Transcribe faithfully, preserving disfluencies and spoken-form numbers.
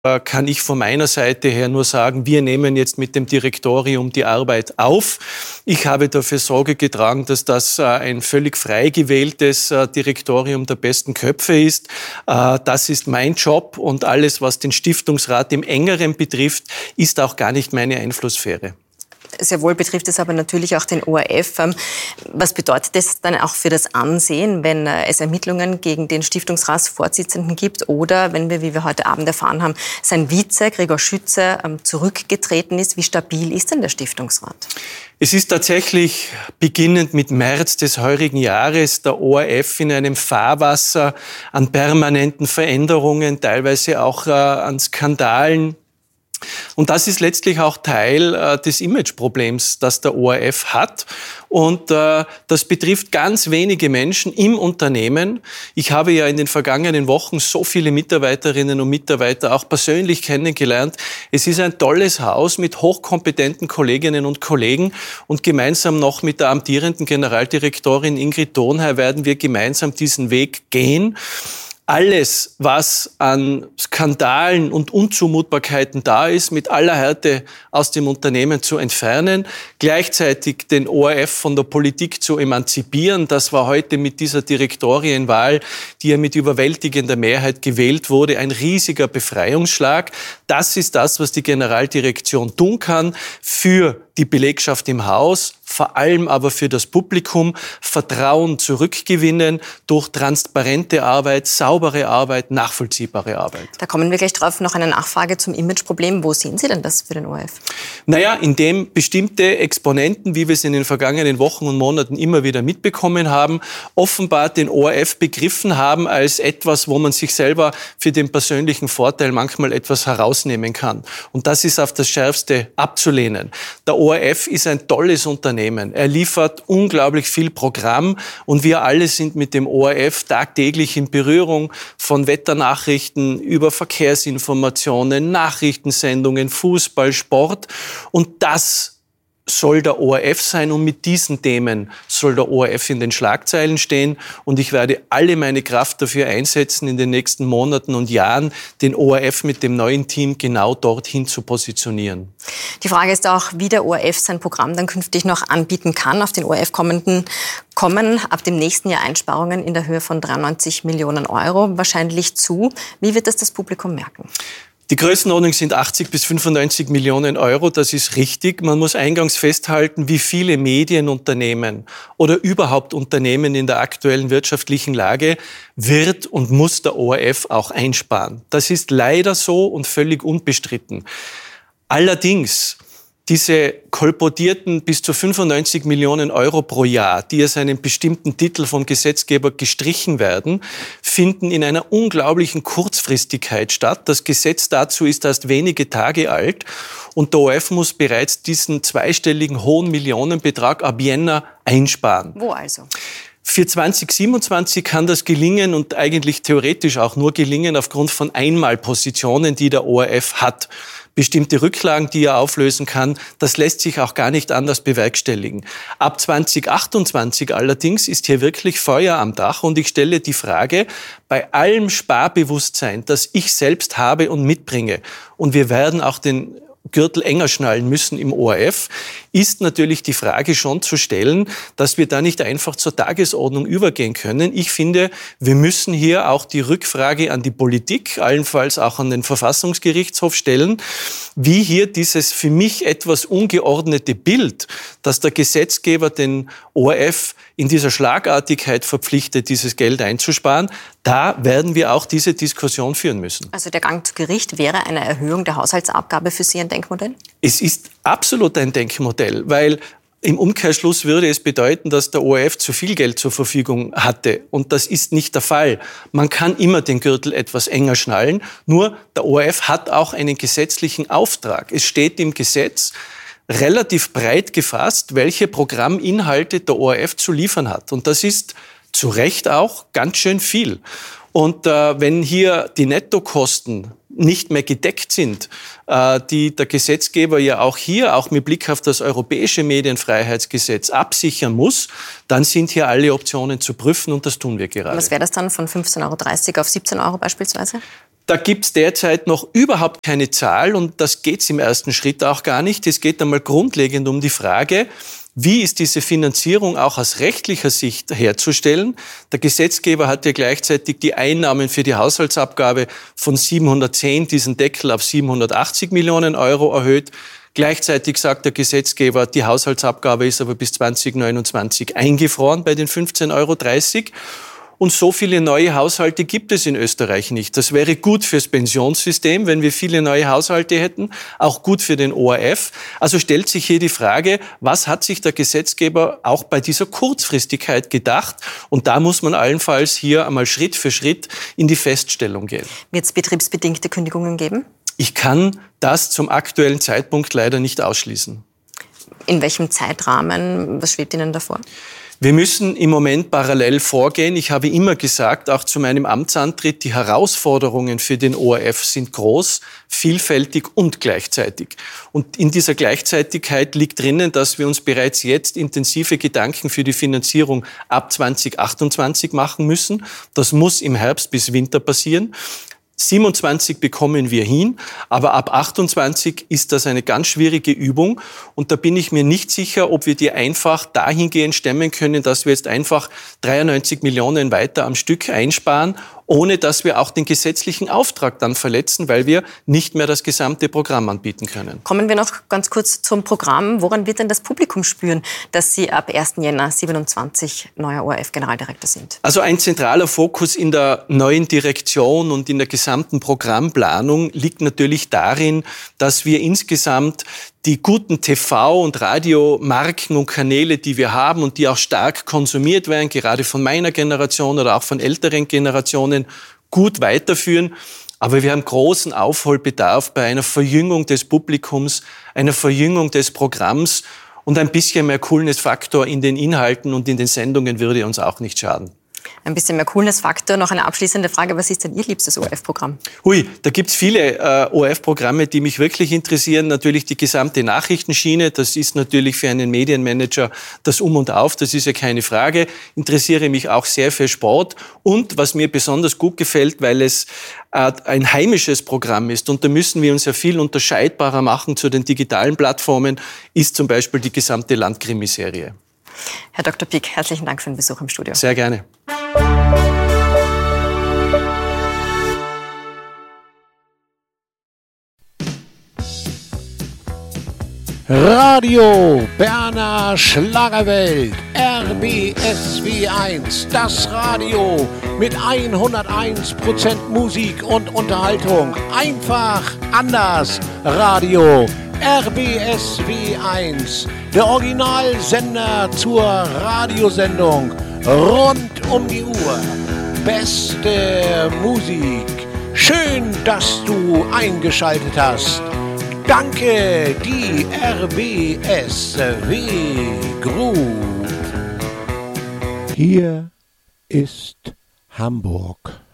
kann ich von meiner Seite her nur sagen, wir nehmen jetzt mit dem Direktorium die Arbeit auf. Ich habe dafür Sorge getragen, dass das ein völlig frei gewähltes Direktorium der besten Köpfe ist. Das ist mein Job und alles, was den Stiftungsrat im Engeren betrifft, ist auch gar nicht meine Einflusssphäre. Sehr wohl betrifft es aber natürlich auch den O R F. Was bedeutet das dann auch für das Ansehen, wenn es Ermittlungen gegen den Stiftungsratsvorsitzenden gibt oder wenn wir, wie wir heute Abend erfahren haben, sein Vize, Gregor Schütze, zurückgetreten ist? Wie stabil ist denn der Stiftungsrat? Es ist tatsächlich beginnend mit März des heurigen Jahres der O R F in einem Fahrwasser an permanenten Veränderungen, teilweise auch äh, an Skandalen. Und das ist letztlich auch Teil äh, des Imageproblems, das der O R F hat. Und äh, das betrifft ganz wenige Menschen im Unternehmen. Ich habe ja in den vergangenen Wochen so viele Mitarbeiterinnen und Mitarbeiter auch persönlich kennengelernt. Es ist ein tolles Haus mit hochkompetenten Kolleginnen und Kollegen. Und gemeinsam noch mit der amtierenden Generaldirektorin Ingrid Thonherr werden wir gemeinsam diesen Weg gehen. Alles, was an Skandalen und Unzumutbarkeiten da ist, mit aller Härte aus dem Unternehmen zu entfernen, gleichzeitig den O R F von der Politik zu emanzipieren. Das war heute mit dieser Direktorienwahl, die ja mit überwältigender Mehrheit gewählt wurde, ein riesiger Befreiungsschlag. Das ist das, was die Generaldirektion tun kann für die Belegschaft im Haus, vor allem aber für das Publikum, Vertrauen zurückgewinnen durch transparente Arbeit, saubere Arbeit, nachvollziehbare Arbeit. Da kommen wir gleich drauf. Noch eine Nachfrage zum Imageproblem. Wo sehen Sie denn das für den O R F? Naja, indem bestimmte Exponenten, wie wir es in den vergangenen Wochen und Monaten immer wieder mitbekommen haben, offenbar den O R F begriffen haben als etwas, wo man sich selber für den persönlichen Vorteil manchmal etwas herausnehmen kann. Und das ist auf das Schärfste abzulehnen. Der O R F ist ein tolles Unternehmen. Er liefert unglaublich viel Programm und wir alle sind mit dem O R F tagtäglich in Berührung, von Wetternachrichten über Verkehrsinformationen, Nachrichtensendungen, Fußball, Sport. Und das soll der O R F sein und mit diesen Themen soll der O R F in den Schlagzeilen stehen. Und ich werde alle meine Kraft dafür einsetzen, in den nächsten Monaten und Jahren den O R F mit dem neuen Team genau dorthin zu positionieren. Die Frage ist auch, wie der O R F sein Programm dann künftig noch anbieten kann. Auf den O R F kommenden kommen ab dem nächsten Jahr Einsparungen in der Höhe von dreiundneunzig Millionen Euro wahrscheinlich zu. Wie wird das das Publikum merken? Die Größenordnung sind achtzig bis fünfundneunzig Millionen Euro, das ist richtig. Man muss eingangs festhalten, wie viele Medienunternehmen oder überhaupt Unternehmen in der aktuellen wirtschaftlichen Lage wird und muss der O R F auch einsparen. Das ist leider so und völlig unbestritten. Allerdings, diese kolportierten bis zu fünfundneunzig Millionen Euro pro Jahr, die aus einem bestimmten Titel vom Gesetzgeber gestrichen werden, finden in einer unglaublichen Kurzfristigkeit statt. Das Gesetz dazu ist erst wenige Tage alt und der O R F muss bereits diesen zweistelligen hohen Millionenbetrag ab Jänner einsparen. Wo also? Für zwanzig siebenundzwanzig kann das gelingen und eigentlich theoretisch auch nur gelingen aufgrund von Einmalpositionen, die der O R F hat. Bestimmte Rücklagen, die er auflösen kann, das lässt sich auch gar nicht anders bewerkstelligen. Ab zwanzig achtundzwanzig allerdings ist hier wirklich Feuer am Dach und ich stelle die Frage, bei allem Sparbewusstsein, das ich selbst habe und mitbringe, und wir werden auch den Gürtel enger schnallen müssen im O R F, ist natürlich die Frage schon zu stellen, dass wir da nicht einfach zur Tagesordnung übergehen können. Ich finde, wir müssen hier auch die Rückfrage an die Politik, allenfalls auch an den Verfassungsgerichtshof stellen, wie hier dieses für mich etwas ungeordnete Bild, dass der Gesetzgeber den O R F in dieser Schlagartigkeit verpflichtet, dieses Geld einzusparen, da werden wir auch diese Diskussion führen müssen. Also der Gang zu Gericht wäre eine Erhöhung der Haushaltsabgabe für Sie ein Denkmodell? Es ist absolut ein Denkmodell, weil im Umkehrschluss würde es bedeuten, dass der O R F zu viel Geld zur Verfügung hatte. Und das ist nicht der Fall. Man kann immer den Gürtel etwas enger schnallen. Nur der O R F hat auch einen gesetzlichen Auftrag. Es steht im Gesetz relativ breit gefasst, welche Programminhalte der O R F zu liefern hat. Und das ist zu Recht auch ganz schön viel. Und äh, wenn hier die Nettokosten nicht mehr gedeckt sind, äh, die der Gesetzgeber ja auch hier, auch mit Blick auf das europäische Medienfreiheitsgesetz absichern muss, dann sind hier alle Optionen zu prüfen und das tun wir gerade. Was wäre das dann von fünfzehn Euro dreißig auf siebzehn Euro beispielsweise? Da gibt es derzeit noch überhaupt keine Zahl und das geht es im ersten Schritt auch gar nicht. Es geht einmal grundlegend um die Frage, wie ist diese Finanzierung auch aus rechtlicher Sicht herzustellen? Der Gesetzgeber hat ja gleichzeitig die Einnahmen für die Haushaltsabgabe von siebenhundertzehn, diesen Deckel auf siebenhundertachtzig Millionen Euro erhöht. Gleichzeitig sagt der Gesetzgeber, die Haushaltsabgabe ist aber bis zwanzig neunundzwanzig eingefroren bei den fünfzehn Euro dreißig. Und so viele neue Haushalte gibt es in Österreich nicht. Das wäre gut fürs Pensionssystem, wenn wir viele neue Haushalte hätten, auch gut für den O R F. Also stellt sich hier die Frage, was hat sich der Gesetzgeber auch bei dieser Kurzfristigkeit gedacht? Und da muss man allenfalls hier einmal Schritt für Schritt in die Feststellung gehen. Wird es betriebsbedingte Kündigungen geben? Ich kann das zum aktuellen Zeitpunkt leider nicht ausschließen. In welchem Zeitrahmen? Was schwebt Ihnen davor? Wir müssen im Moment parallel vorgehen. Ich habe immer gesagt, auch zu meinem Amtsantritt, die Herausforderungen für den O R F sind groß, vielfältig und gleichzeitig. Und in dieser Gleichzeitigkeit liegt drinnen, dass wir uns bereits jetzt intensive Gedanken für die Finanzierung ab zwanzig achtundzwanzig machen müssen. Das muss im Herbst bis Winter passieren. siebenundzwanzig bekommen wir hin, aber ab achtundzwanzig ist das eine ganz schwierige Übung und da bin ich mir nicht sicher, ob wir die einfach dahingehend stemmen können, dass wir jetzt einfach dreiundneunzig Millionen weiter am Stück einsparen, ohne dass wir auch den gesetzlichen Auftrag dann verletzen, weil wir nicht mehr das gesamte Programm anbieten können. Kommen wir noch ganz kurz zum Programm. Woran wird denn das Publikum spüren, dass Sie ab ersten Jänner siebenundzwanzig neuer O R F-Generaldirektor sind? Also ein zentraler Fokus in der neuen Direktion und in der gesamten Programmplanung liegt natürlich darin, dass wir insgesamt die guten T V- und Radiomarken und Kanäle, die wir haben und die auch stark konsumiert werden, gerade von meiner Generation oder auch von älteren Generationen, gut weiterführen. Aber wir haben großen Aufholbedarf bei einer Verjüngung des Publikums, einer Verjüngung des Programms und ein bisschen mehr Coolness-Faktor in den Inhalten und in den Sendungen würde uns auch nicht schaden. Ein bisschen mehr Coolness-Faktor. Noch eine abschließende Frage. Was ist denn Ihr liebstes O R F-Programm? Hui, da gibt's viele äh, O R F-Programme, die mich wirklich interessieren. Natürlich die gesamte Nachrichtenschiene. Das ist natürlich für einen Medienmanager das Um und Auf. Das ist ja keine Frage. Interessiere mich auch sehr für Sport. Und was mir besonders gut gefällt, weil es äh, ein heimisches Programm ist, und da müssen wir uns ja viel unterscheidbarer machen zu den digitalen Plattformen, ist zum Beispiel die gesamte Landkrimiserie. Herr Doktor Pieck, herzlichen Dank für den Besuch im Studio. Sehr gerne. Radio Berner Schlagerwelt, R B S W eins, das Radio mit hunderteins Prozent Musik und Unterhaltung. Einfach anders Radio. R B S W eins, der Originalsender zur Radiosendung rund um die Uhr. Beste Musik. Schön, dass du eingeschaltet hast. Danke, die R B S W Group. Hier ist Hamburg.